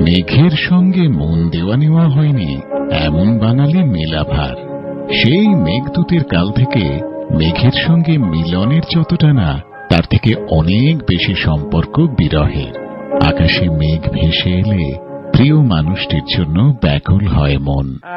মেঘের সঙ্গে মন দেওয়া নেওয়া হয়নি এমন বাঙালি মেলাভার। সেই মেঘদূতের কাল থেকে মেঘের সঙ্গে মিলনের যতটা না, তার থেকে অনেক বেশি সম্পর্ক বিরহের। আকাশে মেঘ ভেসে এলে প্রিয় মানুষটির জন্য ব্যাকুল হয় মন।